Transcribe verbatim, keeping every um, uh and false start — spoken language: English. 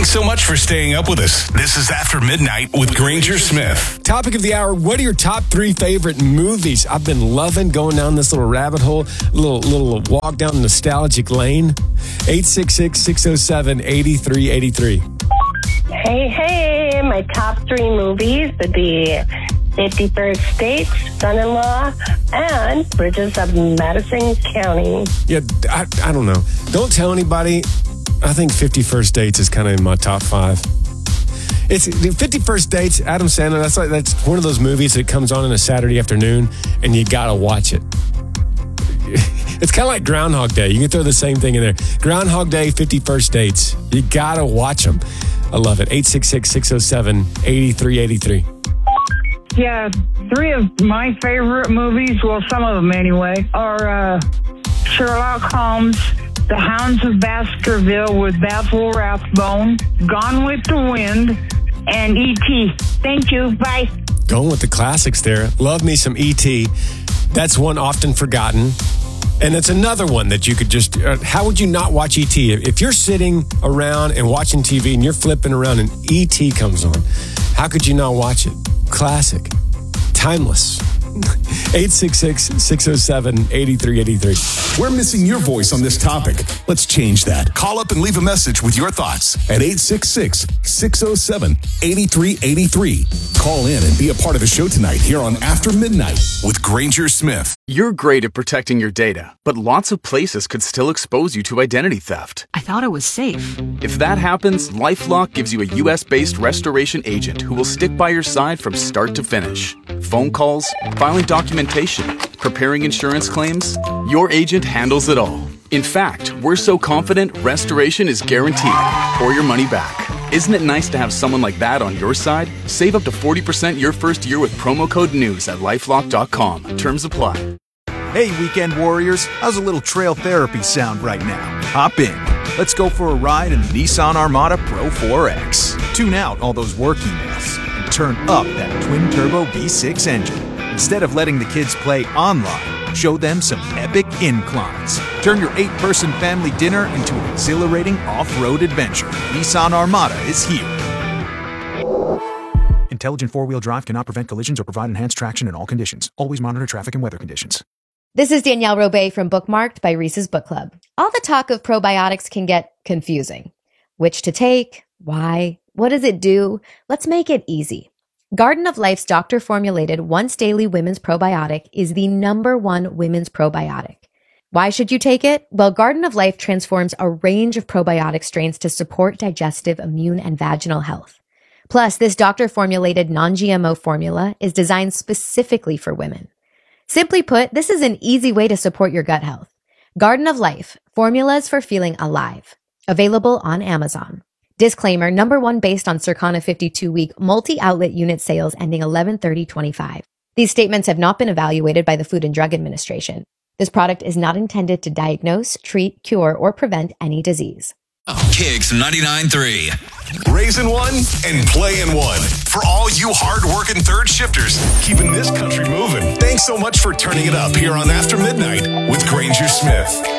Thanks so much for staying up with us. This is After Midnight with Granger Smith. Topic of the hour, what are your top three favorite movies? I've been loving going down this little rabbit hole, little little walk down nostalgic lane. eight six six, six oh seven, eight three eight three. Hey, hey, my top three movies would be fifty-first Dates, Son-in-Law, and Bridges of Madison County. Yeah, I, I don't know. Don't tell anybody. I think fifty-first Dates is kind of in my top five. It's fifty-first Dates, Adam Sandler. That's like that's one of those movies that comes on on a Saturday afternoon, and you gotta watch it. It's kind of like Groundhog Day. You can throw the same thing in there. Groundhog Day, fifty-first Dates. You gotta watch them. I love it. eight six six, six oh seven, eight three eight three. Yeah, three of my favorite movies, well, some of them anyway, are uh, Sherlock Holmes, The Hounds of Baskerville with Basil Rathbone, Gone with the Wind, and E T Thank you. Bye. Going with the classics there. Love me some E T That's one often forgotten. And it's another one that you could just, uh, how would you not watch E T? If you're sitting around and watching T V and you're flipping around and E T comes on, how could you not watch it? Classic. Timeless. eight six six, six oh seven, eight three eight three. We're missing your voice on this topic. Let's change that. Call up and leave a message with your thoughts at eight six six, six oh seven, eight three eight three. Call in and be a part of the show tonight here on After Midnight with Granger Smith. You're great at protecting your data, but lots of places could still expose you to identity theft. I thought it was safe. If that happens, LifeLock gives you a U S based restoration agent who will stick by your side from start to finish. Phone calls, filing documentation, preparing insurance claims, your agent handles it all. In fact, we're so confident restoration is guaranteed or your money back. Isn't it nice to have someone like that on your side? Save up to forty percent your first year with promo code NEWS at lifelock dot com. Terms apply. Hey, weekend warriors, how's a little trail therapy sound right now? Hop in. Let's go for a ride in the Nissan Armada Pro four X. Tune out all those work emails and turn up that twin-turbo V six engine. Instead of letting the kids play online, show them some epic inclines. Turn your eight-person family dinner into an exhilarating off-road adventure. Nissan Armada is here. Intelligent four-wheel drive cannot prevent collisions or provide enhanced traction in all conditions. Always monitor traffic and weather conditions. This is Danielle Robay from Bookmarked by Reese's Book Club. All the talk of probiotics can get confusing. Which to take? Why? What does it do? Let's make it easy. Garden of Life's doctor-formulated once-daily women's probiotic is the number one women's probiotic. Why should you take it? Well, Garden of Life transforms a range of probiotic strains to support digestive, immune, and vaginal health. Plus, this doctor-formulated non-G M O formula is designed specifically for women. Simply put, this is an easy way to support your gut health. Garden of Life, formulas for feeling alive. Available on Amazon. Disclaimer, number one based on Circana fifty-two week multi-outlet unit sales ending eleven thirty twenty-five. These statements have not been evaluated by the Food and Drug Administration. This product is not intended to diagnose, treat, cure, or prevent any disease. Kicks ninety-nine point three. Raising one and playing one. For all you hard-working third shifters, keeping this country moving. Thanks so much for turning it up here on After Midnight with Granger Smith.